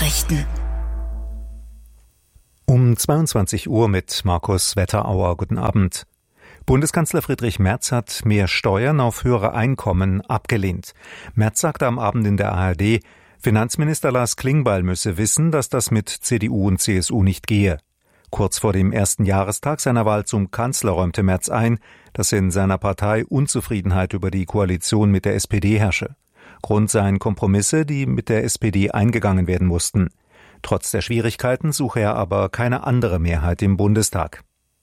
Nachrichten. Um 22 Uhr mit Markus Wetterauer. Guten Abend. Bundeskanzler Friedrich Merz hat mehr Steuern auf höhere Einkommen abgelehnt. Merz sagte am Abend in der ARD, Finanzminister Lars Klingbeil müsse wissen, dass das mit CDU und CSU nicht gehe. Kurz vor dem ersten Jahrestag seiner Wahl zum Kanzler räumte Merz ein, dass in seiner Partei Unzufriedenheit über die Koalition mit der SPD herrsche. Grund seien Kompromisse, die mit der SPD eingegangen werden mussten. Trotz der Schwierigkeiten suche er aber keine andere Mehrheit im Bundestag.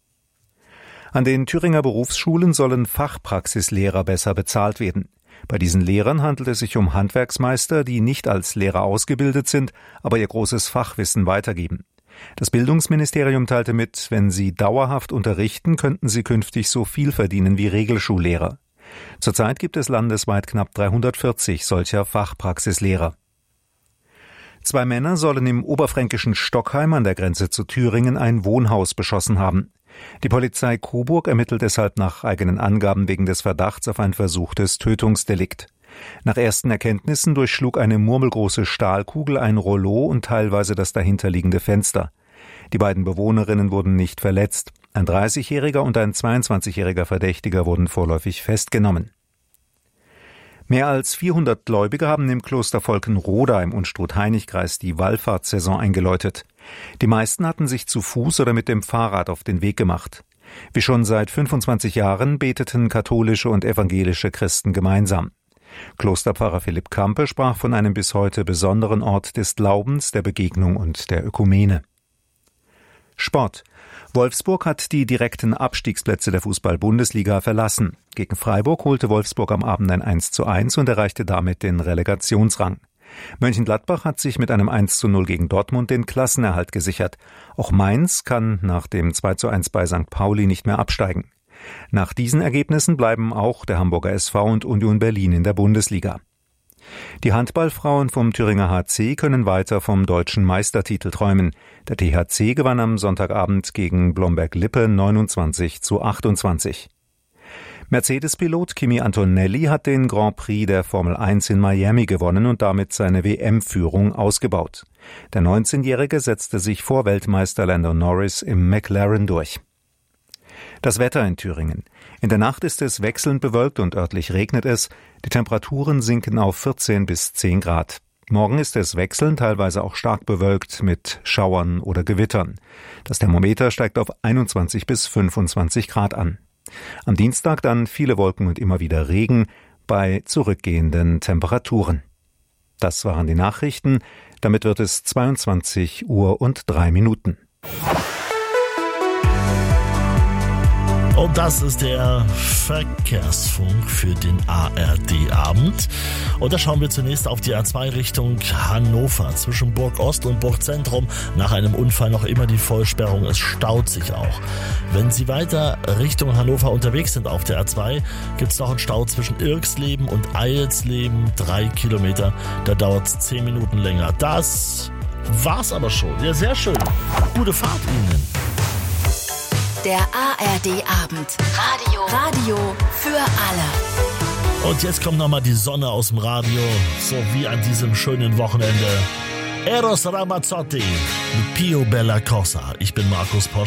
An den Thüringer Berufsschulen sollen Fachpraxislehrer besser bezahlt werden. Bei diesen Lehrern handelt es sich um Handwerksmeister, die nicht als Lehrer ausgebildet sind, aber ihr großes Fachwissen weitergeben. Das Bildungsministerium teilte mit, wenn sie dauerhaft unterrichten, könnten sie künftig so viel verdienen wie Regelschullehrer. Zurzeit gibt es landesweit knapp 340 solcher Fachpraxislehrer. 2 Männer sollen im oberfränkischen Stockheim an der Grenze zu Thüringen ein Wohnhaus beschossen haben. Die Polizei Coburg ermittelt deshalb nach eigenen Angaben wegen des Verdachts auf ein versuchtes Tötungsdelikt. Nach ersten Erkenntnissen durchschlug eine murmelgroße Stahlkugel ein Rollo und teilweise das dahinterliegende Fenster. Die beiden Bewohnerinnen wurden nicht verletzt. Ein 30-jähriger und ein 22-jähriger Verdächtiger wurden vorläufig festgenommen. Mehr als 400 Gläubige haben im Kloster Volkenroda im Unstrut-Hainich-Kreis die Wallfahrtssaison eingeläutet. Die meisten hatten sich zu Fuß oder mit dem Fahrrad auf den Weg gemacht. Wie schon seit 25 Jahren beteten katholische und evangelische Christen gemeinsam. Klosterpfarrer Philipp Kampe sprach von einem bis heute besonderen Ort des Glaubens, der Begegnung und der Ökumene. Sport. Wolfsburg hat die direkten Abstiegsplätze der Fußball-Bundesliga verlassen. Gegen Freiburg holte Wolfsburg am Abend ein 1:1 und erreichte damit den Relegationsrang. Mönchengladbach hat sich mit einem 1:0 gegen Dortmund den Klassenerhalt gesichert. Auch Mainz kann nach dem 2:1 bei St. Pauli nicht mehr absteigen. Nach diesen Ergebnissen bleiben auch der Hamburger SV und Union Berlin in der Bundesliga. Die Handballfrauen vom Thüringer HC können weiter vom deutschen Meistertitel träumen. Der THC gewann am Sonntagabend gegen Blomberg-Lippe 29:28. Mercedes-Pilot Kimi Antonelli hat den Grand Prix der Formel 1 in Miami gewonnen und damit seine WM-Führung ausgebaut. Der 19-Jährige setzte sich vor Weltmeister Lando Norris im McLaren durch. Das Wetter in Thüringen. In der Nacht ist es wechselnd bewölkt und örtlich regnet es. Die Temperaturen sinken auf 14 bis 10 Grad. Morgen ist es wechselnd, teilweise auch stark bewölkt mit Schauern oder Gewittern. Das Thermometer steigt auf 21 bis 25 Grad an. Am Dienstag dann viele Wolken und immer wieder Regen bei zurückgehenden Temperaturen. Das waren die Nachrichten. Damit wird es 22 Uhr und 3 Minuten. Und das ist der Verkehrsfunk für den ARD-Abend. Und da schauen wir zunächst auf die A2 Richtung Hannover. Zwischen Burg Ost und Burg Zentrum nach einem Unfall noch immer die Vollsperrung. Es staut sich auch. Wenn Sie weiter Richtung Hannover unterwegs sind auf der A2, gibt es noch einen Stau zwischen Irxleben und Eilsleben. 3 Kilometer. Da dauert es 10 Minuten länger. Das war's aber schon. Ja, sehr schön. Gute Fahrt Ihnen. Der ARD-Abend. Radio für alle. Und jetzt kommt nochmal die Sonne aus dem Radio, so wie an diesem schönen Wochenende. Eros Ramazzotti mit Pio Bella Cosa. Ich bin Markus Posch.